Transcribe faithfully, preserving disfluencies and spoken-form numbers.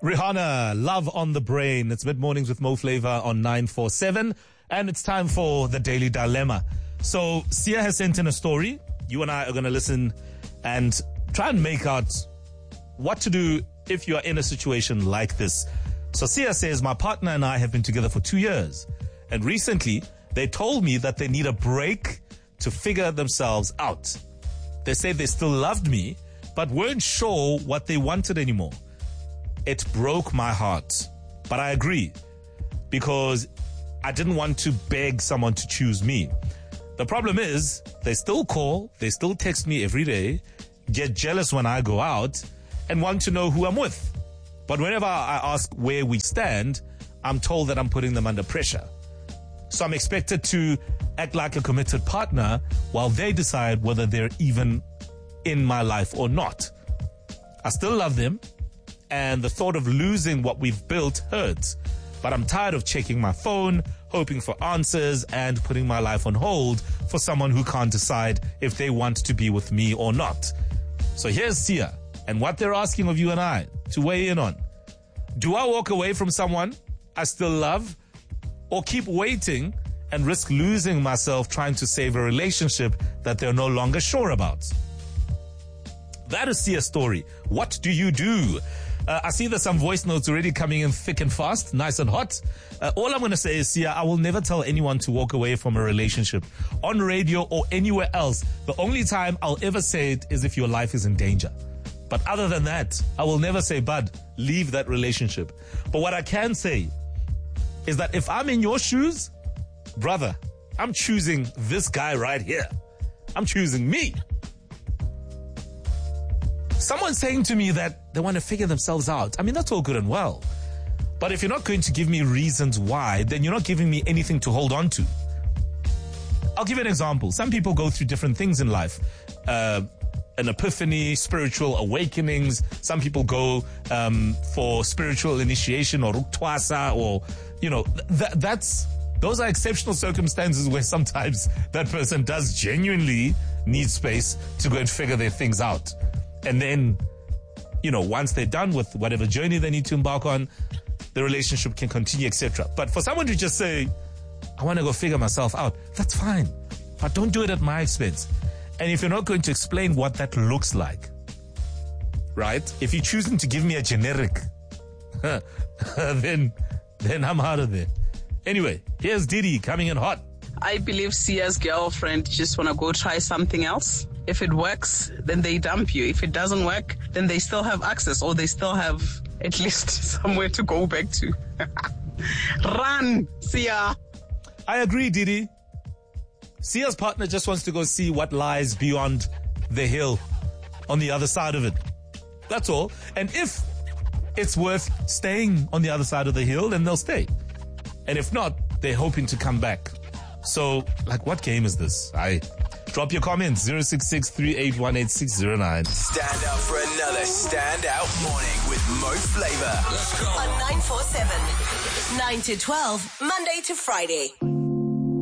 Rihanna, Love on the Brain. It's mid-mornings with Mo Flavor on nine four seven. And it's time for the Daily Dilemma. So, Sia has sent in a story. You and I are going to listen and try and make out what to do if you are in a situation like this. So, Sia says, my partner and I have been together for two years. And recently, they told me that they need a break to figure themselves out. They said they still loved me, but weren't sure what they wanted anymore. It broke my heart, but I agree because I didn't want to beg someone to choose me. The problem is they still call, they still text me every day, get jealous when I go out and want to know who I'm with. But whenever I ask where we stand, I'm told that I'm putting them under pressure. So I'm expected to act like a committed partner while they decide whether they're even in my life or not. I still love them, and the thought of losing what we've built hurts. But I'm tired of checking my phone, hoping for answers, and putting my life on hold for someone who can't decide if they want to be with me or not. So here's Sia, and what they're asking of you and I to weigh in on. Do I walk away from someone I still love, or keep waiting and risk losing myself trying to save a relationship that they're no longer sure about? That is Sia's story. What do you do? Uh, I see there's some voice notes already coming in thick and fast, nice and hot. Uh, all I'm going to say is, Sia, I will never tell anyone to walk away from a relationship on radio or anywhere else. The only time I'll ever say it is if your life is in danger. But other than that, I will never say, bud, leave that relationship. But what I can say is that if I'm in your shoes, brother, I'm choosing this guy right here. I'm choosing me. Someone's saying to me that they want to figure themselves out. I mean, that's all good and well. But if you're not going to give me reasons why, then you're not giving me anything to hold on to. I'll give you an example. Some people go through different things in life. Uh, an epiphany, spiritual awakenings. Some people go um, for spiritual initiation or ruktwasa or, you know, th- that's... Those are exceptional circumstances where sometimes that person does genuinely need space to go and figure their things out. And then, you know, once they're done with whatever journey they need to embark on, the relationship can continue, et cetera. But for someone to just say, I want to go figure myself out, that's fine. But don't do it at my expense. And if you're not going to explain what that looks like, right? If you're choosing to give me a generic, then, then I'm out of there. Anyway, here's Didi coming in hot. I believe Sia's girlfriend just want to go try something else. If it works, then they dump you. If it doesn't work, then they still have access, or they still have at least somewhere to go back to. Run, Sia. I agree, Didi. Sia's partner just wants to go see what lies beyond the hill on the other side of it. That's all. And if it's worth staying on the other side of the hill, then they'll stay. And if not, they're hoping to come back. So, like, what game is this? I drop your comments, zero six six, three eight one, eight six zero nine. Stand up for another standout morning with Mo Flavor. Let's go. On nine four seven, nine to twelve, Monday to Friday.